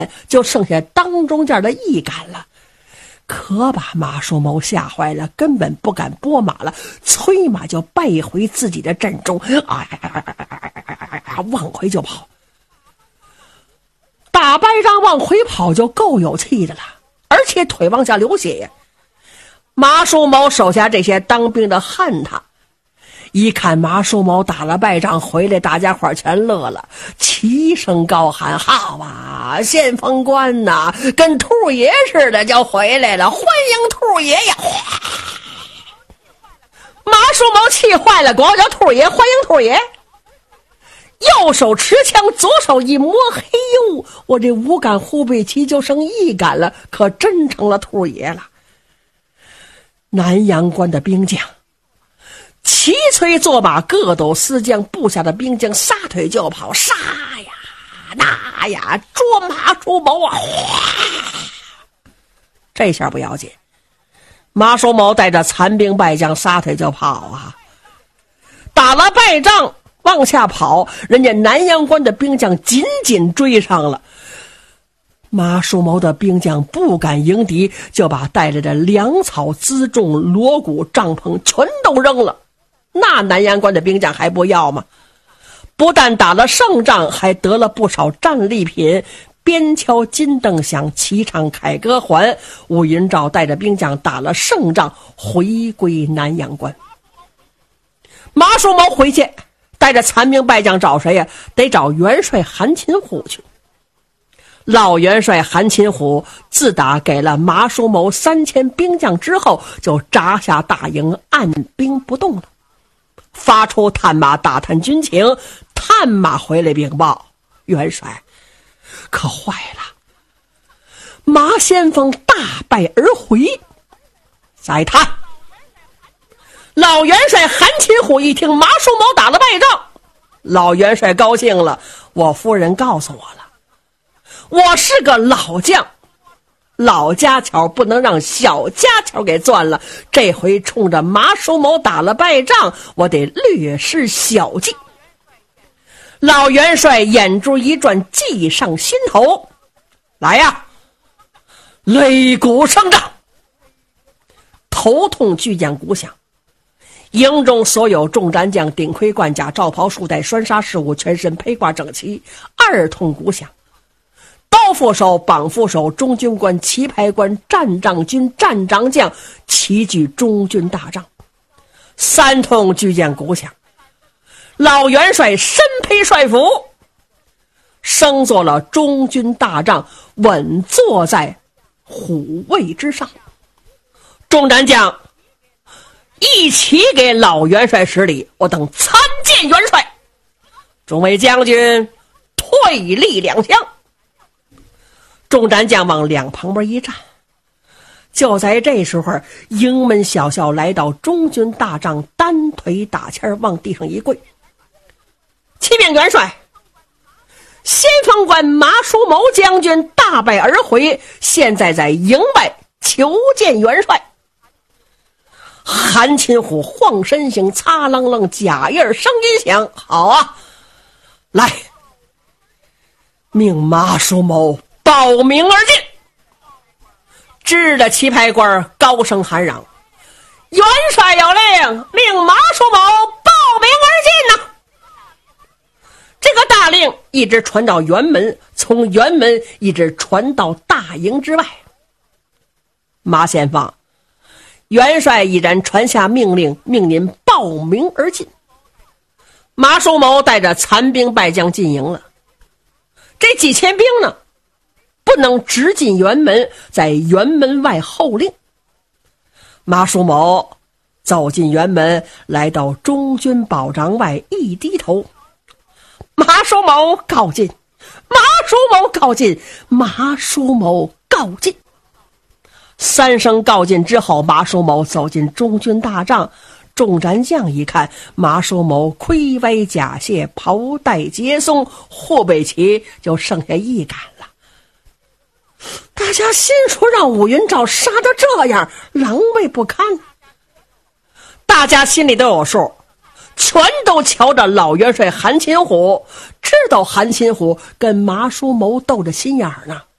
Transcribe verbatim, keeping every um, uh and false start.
就剩下当中间的一杆了。可把马叔谋吓坏了，根本不敢拨马了，催马就败回自己的阵中，啊往回就跑。大败仗往回跑就够有气的了，而且腿往下流血呀。马叔谋手下这些当兵的恨他，一看马叔谋打了败仗回来，大家伙全乐了，齐声高喊：好啊，先锋官呐，跟兔爷似的就回来了，欢迎兔爷呀！马叔谋气坏了，光叫兔爷，欢迎兔爷。右手持枪，左手一摸，嘿呦，我这五杆虎背旗就剩一杆了，可真成了兔爷了。南阳关的兵将齐催坐马，各斗私将，部下的兵将撒腿就跑，杀呀那呀，捉马叔谋啊！这下不要紧，马叔谋带着残兵败将撒腿就跑啊！打了败仗往下跑，人家南阳关的兵将紧紧追上了。马叔谋的兵将不敢迎敌，就把带来的粮草、辎重、锣鼓、帐篷全都扔了。那南阳关的兵将还不要吗？不但打了胜仗，还得了不少战利品，边敲金灯响，齐唱凯歌还。武云照带着兵将打了胜仗，回归南阳关。马叔谋回去带着残兵败将找谁呀？得找元帅韩擒虎去。老元帅韩擒虎自打给了马叔谋三千兵将之后，就扎下大营，按兵不动了。发出探马打探军情，探马回来禀报：元帅，可坏了，马先锋大败而回。再探。老元帅韩擒虎一听马叔谋打了败仗，老元帅高兴了，我夫人告诉我了，我是个老将，老家巧不能让小家巧给钻了，这回冲着马叔谋打了败仗，我得略施小计。老元帅眼珠一转，计上心头，来呀，擂鼓声仗。头痛巨将鼓响，营中所有重战将顶盔贯甲，罩袍束带，栓纱饰物，全身披挂整齐。二通鼓响，刀斧手、绑斧手、中军官、旗牌官、战仗军、战仗将齐聚中军大帐。三通巨将鼓响，老元帅身披帅服，升做了中军大帐，稳坐在虎位之上。众战将一起给老元帅施礼，我等参见元帅。众位将军退立两厢。众战将往两旁边一站。就在这时候，营门小校来到中军大帐，单腿打签往地上一跪。启禀元帅，先锋官马叔谋将军大败而回，现在在营外求见元帅。韩擒虎晃身形，擦啷啷甲印声音响，好啊，来，命马叔谋报名而进。支着旗牌官高声喊嚷：元帅有令，命马叔谋报名而进呐！这个大令一直传到辕门，从辕门一直传到大营之外。马先锋，元帅已然传下命令，命您报名而进。马叔谋带着残兵败将进营了。这几千兵呢，不能直进辕门，在辕门外候令。马叔谋走进辕门，来到中军保障外，一低头，马叔谋告进，马叔谋告进，马叔谋告进。三声告进之后，马叔谋走进中军大帐。众战将一看，马叔谋盔歪甲卸，袍带皆松，护背旗就剩下一杆了。大家心说，让武云照杀得这样，狼狈不堪。大家心里都有数，全都瞧着老元帅韩擒虎，知道韩擒虎跟马叔谋斗着心眼儿呢。